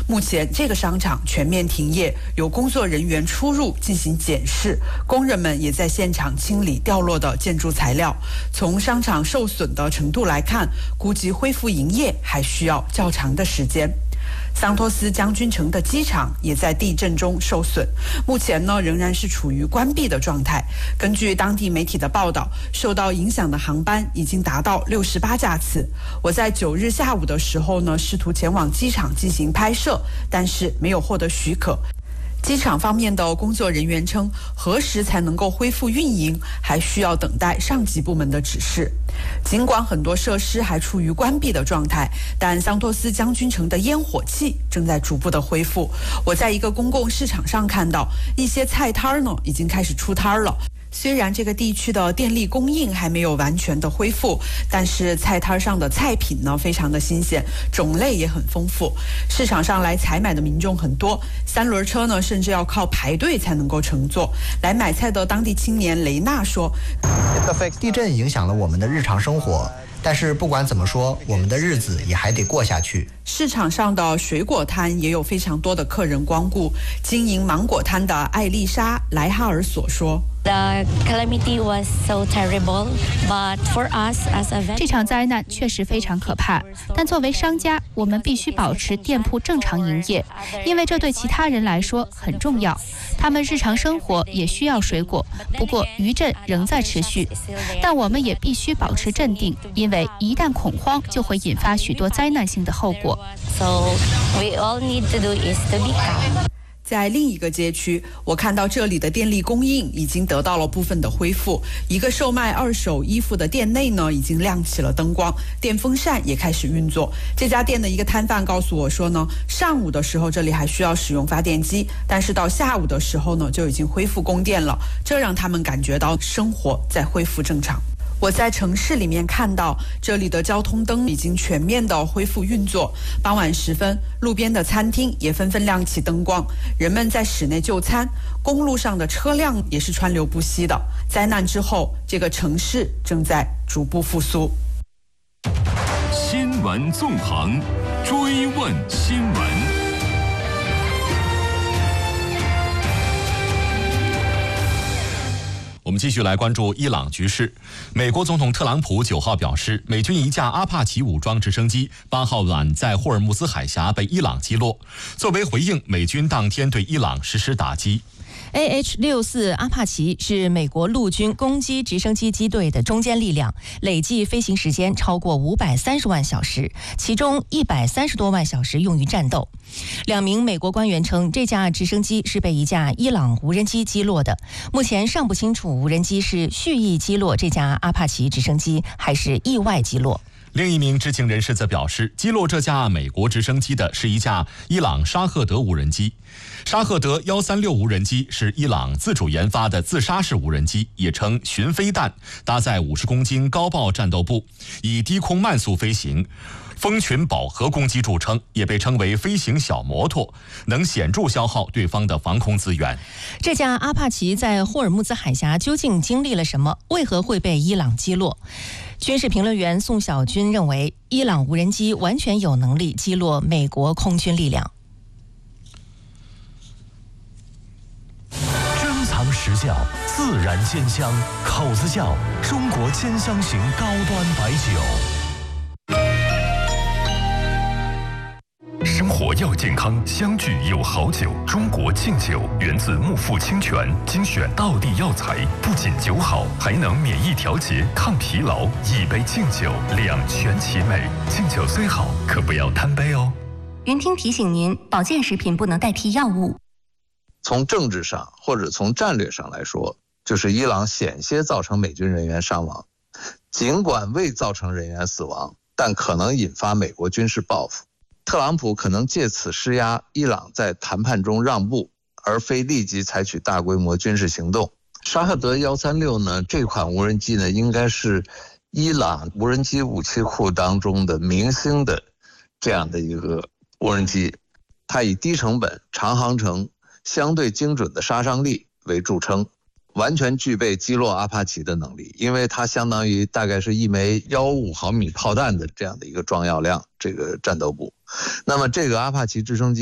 目前这个商场全面停业，有工作人员出入进行检视，工人们也在现场清理掉落的建筑材料。从商场受损的程度来看，估计恢复营业还需要较长的时间。桑托斯将军城的机场也在地震中受损，目前呢仍然是处于关闭的状态。根据当地媒体的报道，受到影响的航班已经达到68架次。我在9日下午的时候呢，试图前往机场进行拍摄，但是没有获得许可。机场方面的工作人员称，何时才能够恢复运营，还需要等待上级部门的指示。尽管很多设施还处于关闭的状态，但桑托斯将军城的烟火气正在逐步的恢复。我在一个公共市场上看到一些菜摊呢已经开始出摊了。虽然这个地区的电力供应还没有完全的恢复，但是菜摊上的菜品呢非常的新鲜，种类也很丰富。市场上来采买的民众很多，3轮车呢甚至要靠排队才能够乘坐。来买菜的当地青年雷娜说， 地震影响了我们的日常生活，但是不管怎么说，我们的日子也还得过下去。 市场上的水果摊也有非常多的客人光顾。经营芒果摊的艾丽莎·莱哈尔索说， The calamity was so terrible, but for us as a vendor, 这场灾难确实非常可怕，但作为商家，我们必须保持店铺正常营业，因为这对其他人来说很重要。他们日常生活也需要水果，不过余震仍在持续，但我们也必须保持镇定，因为一旦恐慌，就会引发许多灾难性的后果。 So we all need to do is to be calm. 在另一个街区，我看到这里的电力供应已经得到了部分的恢复。一个售卖2手衣服的店内呢，已经亮起了灯光，电风扇也开始运作。这家店的一个摊贩告诉我说呢，上午的时候这里还需要使用发电机，但是到下午的时候呢，就已经恢复供电了，这让他们感觉到生活在恢复正常。我在城市里面看到，这里的交通灯已经全面的恢复运作。傍晚时分，路边的餐厅也纷纷亮起灯光，人们在室内就餐，公路上的车辆也是川流不息的。灾难之后，这个城市正在逐步复苏。 新闻纵横，追问新闻。我们继续来关注伊朗局势。美国总统特朗普9号表示，美军一架阿帕奇武装直升机8号晚在霍尔木兹海峡被伊朗击落。作为回应，美军当天对伊朗实施打击。 AH-64阿帕奇是美国陆军攻击直升机机队的中坚力量，累计飞行时间超过530万小时，其中130多万小时用于战斗。2名美国官员称，这架直升机是被一架伊朗无人机击落的。目前尚不清楚无人机是蓄意击落这架阿帕奇直升机，还是意外击落。 另一名知情人士则表示，击落这架美国直升机的是一架伊朗沙赫德无人机。沙赫德136无人机是伊朗自主研发的自杀式无人机，也称巡飞弹，搭载50公斤高爆战斗部，以低空慢速飞行、蜂群饱和攻击著称，也被称为飞行小摩托，能显著消耗对方的防空资源。 这架阿帕奇在霍尔木兹海峡究竟经历了什么？为何会被伊朗击落？军事评论员宋小军认为，伊朗无人机完全有能力击落美国空军力量。 珍藏实窖，自然鲜香，口子窖，中国兼香型高端白酒。生活要健康，相聚有好酒。中国劲酒源自木富清泉，精选道地药材，不仅酒好，还能免疫调节、抗疲劳。一杯劲酒，两全其美。劲酒虽好，可不要贪杯哦。 云听提醒您，保健食品不能代替药物。 从政治上或者从战略上来说，就是伊朗险些造成美军人员伤亡，尽管未造成人员死亡，但可能引发美国军事报复。特朗普可能借此施压伊朗在谈判中让步，而非立即采取大规模军事行动。沙赫德136呢，这款无人机呢，应该是伊朗无人机武器库当中的明星的这样的一个无人机，它以低成本、长航程、相对精准的杀伤力为著称，完全具备击落阿帕奇的能力，因为它相当于大概是一枚115毫米炮弹的这样的一个装药量，这个战斗部。那么这个阿帕奇直升机